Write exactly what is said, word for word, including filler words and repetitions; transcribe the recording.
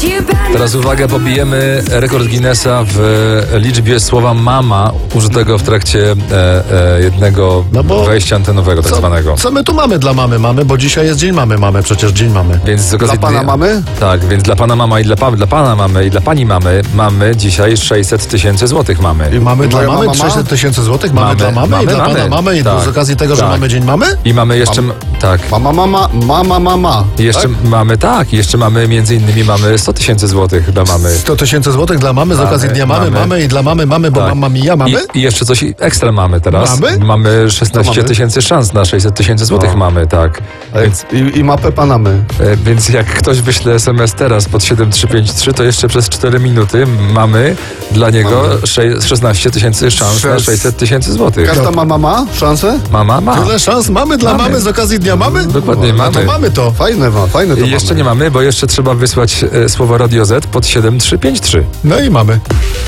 Teraz uwaga, pobijemy rekord Guinnessa w liczbie słowa mama użytego w trakcie e, e, jednego No bo wejścia antenowego tak Co, zwanego. co my tu mamy dla mamy? Mamy, bo dzisiaj jest dzień mamy, mamy przecież dzień mamy. Więc z okazji Dla pana dnia- mamy? Tak, więc dla pana mama i dla, pa, dla pana mamy i dla pani mamy mamy dzisiaj sześćset tysięcy złotych mamy. I mamy dla Moja mamy mama ma? sześćset tysięcy złotych, mamy, Mamy, dla mamy, mamy, i dla mamy. pana mamy i Tak, z okazji tego, że tak. mamy dzień mamy? I mamy jeszcze, m- tak, Mama, mama, mama, mama. i jeszcze Tak? mamy, tak, i jeszcze mamy między innymi mamy sto tysięcy złotych dla mamy. sto tysięcy złotych dla mamy z Mamy, okazji dnia mamy, mamy. mamy i dla mamy mamy, bo Tak. mama mija mamy? I, I jeszcze coś ekstra mamy teraz. Mamy? Mamy szesnaście mamy? tysięcy szans na sześćset tysięcy złotych No. mamy, tak. A Więc, I, I mapę panamy. e, więc jak ktoś wyśle es em es teraz pod siedem trzy pięć trzy, to jeszcze przez cztery minuty mamy dla niego sze- szesnaście tysięcy szans na Szes- sześćset tysięcy złotych. Każda mama ma szansę? Mama ma. Tyle szans mamy dla Mamy. mamy z okazji dnia mamy? Dokładnie, No to mamy. mamy to. Fajne ma, fajne to I jeszcze mamy. nie mamy, bo jeszcze trzeba wysłać e, słowo Radio Z pod siedem trzy pięć trzy. No i mamy.